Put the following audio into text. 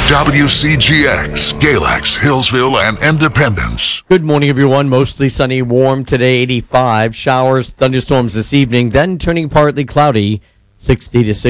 WCGX, Galax, Hillsville, and Independence. Good morning, everyone. Mostly sunny, warm today, 85. Showers, thunderstorms this evening, then turning partly cloudy, 60 to 60.